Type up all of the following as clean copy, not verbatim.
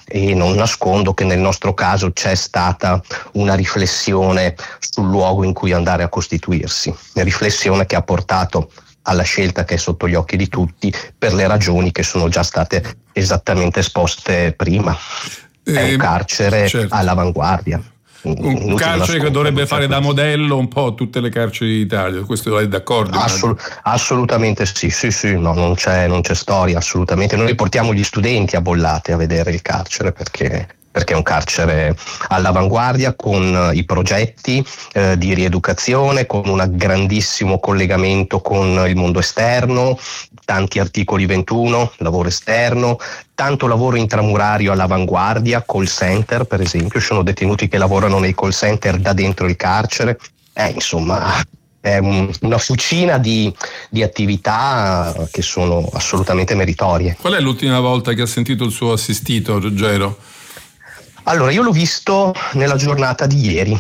e non nascondo che nel nostro caso c'è stata una riflessione sul luogo in cui andare a costituirsi, una riflessione che ha portato alla scelta che è sotto gli occhi di tutti per le ragioni che sono già state esattamente esposte prima. È un carcere certo, all'avanguardia. Un carcere che dovrebbe fare da modello un po' a tutte le carceri d'Italia, questo è d'accordo? Assolutamente sì, no, non c'è storia, assolutamente. Noi portiamo gli studenti a Bollate a vedere il carcere perché è un carcere all'avanguardia, con i progetti di rieducazione, con un grandissimo collegamento con il mondo esterno, tanti articoli 21, lavoro esterno, tanto lavoro intramurario all'avanguardia, call center per esempio, ci sono detenuti che lavorano nei call center da dentro il carcere, insomma è una fucina di attività che sono assolutamente meritorie. Qual è l'ultima volta che ha sentito il suo assistito, Ruggero? Allora, io l'ho visto nella giornata di ieri.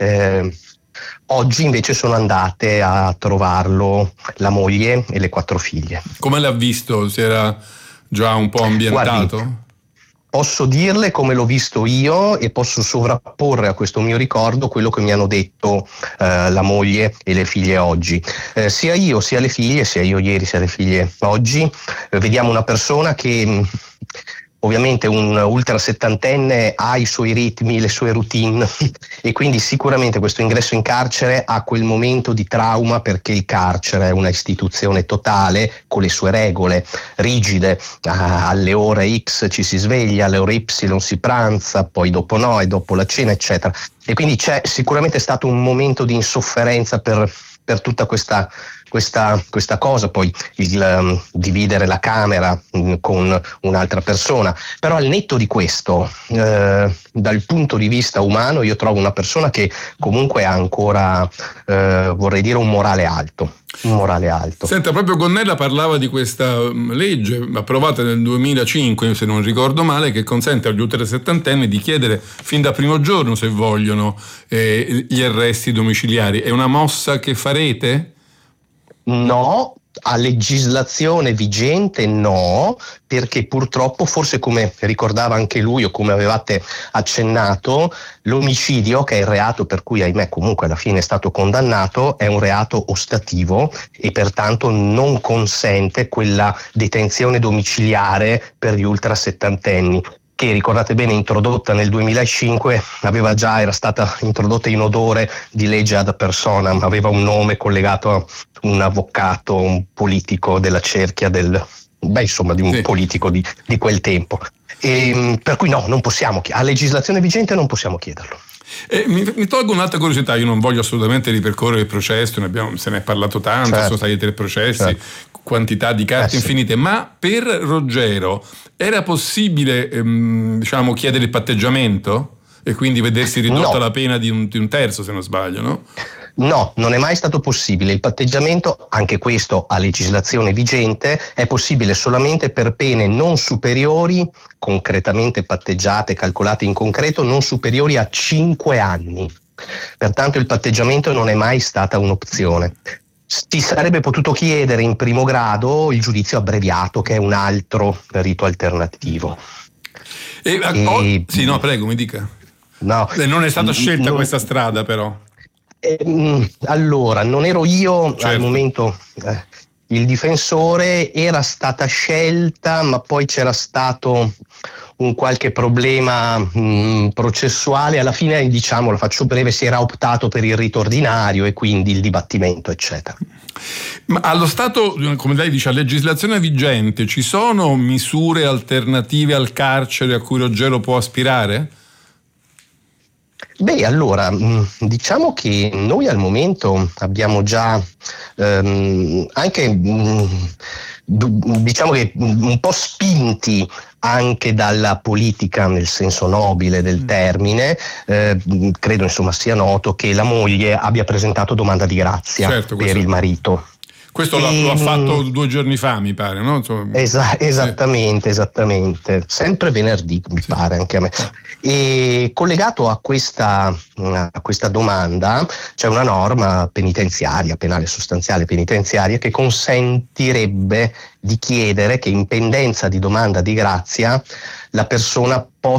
Oggi invece sono andate a trovarlo la moglie e le 4 figlie. Come l'ha visto? Si era già un po' ambientato? Guardi, posso dirle come l'ho visto io e posso sovrapporre a questo mio ricordo quello che mi hanno detto la moglie e le figlie oggi. Sia io, sia le figlie, sia io ieri, sia le figlie oggi, vediamo una persona che... Ovviamente un ultra settantenne ha i suoi ritmi, le sue routine e quindi sicuramente questo ingresso in carcere ha quel momento di trauma perché il carcere è una istituzione totale con le sue regole rigide, alle ore X ci si sveglia, alle ore Y si pranza, poi dopo no e dopo la cena eccetera e quindi c'è sicuramente stato un momento di insofferenza per tutta questa cosa, poi il dividere la camera con un'altra persona, però al netto di questo dal punto di vista umano io trovo una persona che comunque ha ancora vorrei dire un morale alto. Senta, proprio Gonnella parlava di questa legge approvata nel 2005, se non ricordo male, che consente agli ultrasettantenni di chiedere fin da primo giorno, se vogliono, gli arresti domiciliari. È una mossa che farete? No, a legislazione vigente no, perché purtroppo, forse come ricordava anche lui o come avevate accennato, l'omicidio, che è il reato per cui ahimè comunque alla fine è stato condannato, è un reato ostativo e pertanto non consente quella detenzione domiciliare per gli ultrasettantenni, che ricordate bene introdotta nel 2005, era stata introdotta in odore di legge ad personam, aveva un nome collegato a un avvocato, un politico della cerchia di un politico di quel tempo. E, per cui no, non possiamo, a legislazione vigente non possiamo chiederlo. Mi tolgo un'altra curiosità, io non voglio assolutamente ripercorrere il processo, se ne è parlato tanto, certo. Sono stati 3 processi, certo. Quantità di carte infinite, ma per Ruggero era possibile chiedere il patteggiamento e quindi vedersi ridotta la pena di un terzo, se non sbaglio, no? No, non è mai stato possibile. Il patteggiamento, anche questo a legislazione vigente, è possibile solamente per pene non superiori, concretamente patteggiate, calcolate in concreto, non superiori a 5 anni. Pertanto il patteggiamento non è mai stata un'opzione. Si sarebbe potuto chiedere in primo grado il giudizio abbreviato, che è un altro rito alternativo. Sì, no, prego, mi dica. No, non è stata scelta questa strada, però. Allora, non ero io, certo. Al momento il difensore, era stata scelta, ma poi c'era stato un qualche problema processuale. Alla fine, la faccio breve, si era optato per il rito ordinario e quindi il dibattimento, eccetera. Ma allo stato, come lei dice, a legislazione vigente, ci sono misure alternative al carcere a cui Ruggero può aspirare? Beh, allora, diciamo che noi al momento abbiamo già anche, diciamo che un po' spinti anche dalla politica nel senso nobile del termine, credo sia noto che la moglie abbia presentato domanda di grazia, certo, per il marito. Questo lo ha fatto 2 giorni fa, mi pare, no? Esattamente. Sempre venerdì, mi pare anche a me. E collegato a questa domanda c'è una norma penitenziaria, penale sostanziale penitenziaria, che consentirebbe di chiedere che in pendenza di domanda di grazia la persona possa